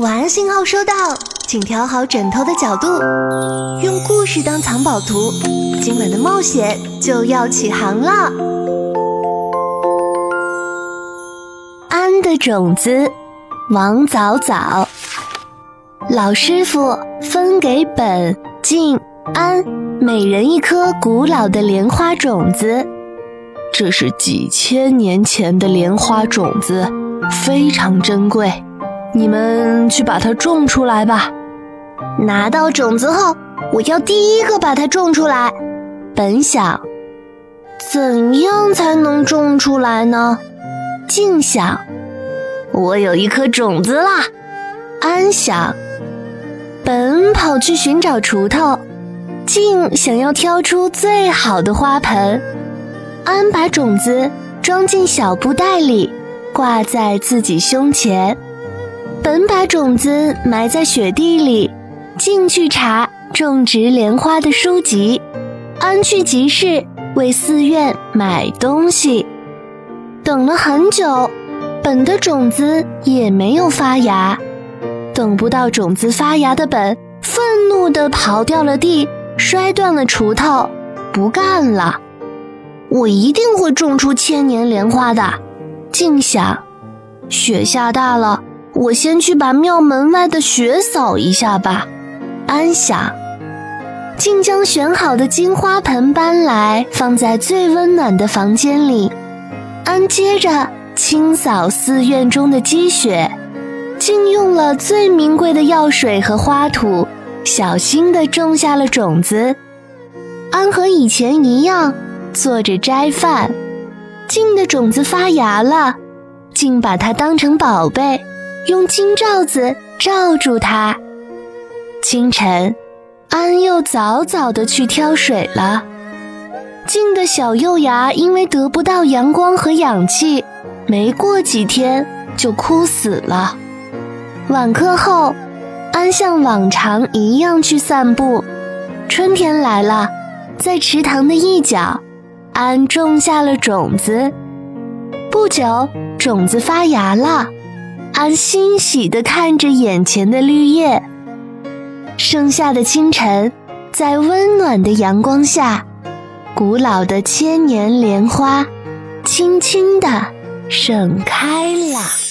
晚安信号收到，请调好枕头的角度，用故事当藏宝图，今晚的冒险就要起航了。安的种子，王早早。老师傅分给本、静、安每人一颗古老的莲花种子，这是几千年前的莲花种子，非常珍贵，你们去把它种出来吧。拿到种子后，我要第一个把它种出来。本想，怎样才能种出来呢？静想，我有一颗种子啦。安想，本跑去寻找锄头，静想要挑出最好的花盆。安把种子装进小布袋里，挂在自己胸前。本把种子埋在雪地里，静去查种植莲花的书籍。安去集市为寺院买东西。等了很久，本的种子也没有发芽。等不到种子发芽的本愤怒地刨掉了地，摔断了锄头，不干了。我一定会种出千年莲花的。静想，雪下大了，我先去把庙门外的雪扫一下吧。安想，静将选好的金花盆搬来，放在最温暖的房间里。安接着清扫寺院中的积雪，静用了最名贵的药水和花土，小心地种下了种子。安和以前一样做着斋饭。静的种子发芽了，静把它当成宝贝，用金罩子罩住它。清晨，安又早早地去挑水了。静的小幼芽因为得不到阳光和氧气，没过几天就枯死了。晚课后，安像往常一样去散步。春天来了，在池塘的一角，安种下了种子。不久，种子发芽了，安欣喜地看着眼前的绿叶。盛夏的清晨，在温暖的阳光下，古老的千年莲花轻轻地盛开了。